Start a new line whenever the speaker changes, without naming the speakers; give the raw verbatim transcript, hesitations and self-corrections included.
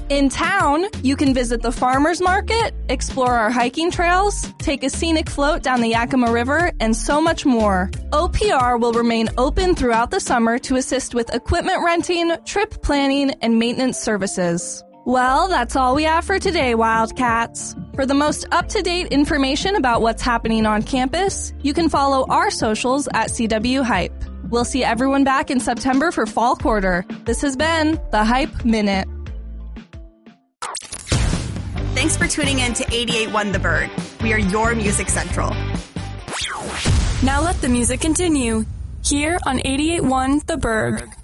In town, you can visit the farmers market, explore our hiking trails, take a scenic float down the Yakima River, and so much more. O P R will remain open throughout the summer to assist with equipment renting, trip planning, and maintenance services. Well, that's all we have for today, Wildcats. For the most up-to-date information about what's happening on campus, you can follow our socials at C W Hype. We'll see everyone back in September for fall quarter. This has been the Hype Minute.
Thanks for tuning in to eighty-eight point one The Berg. We are your Music Central.
Now let the music continue here on eighty-eight point one The Berg.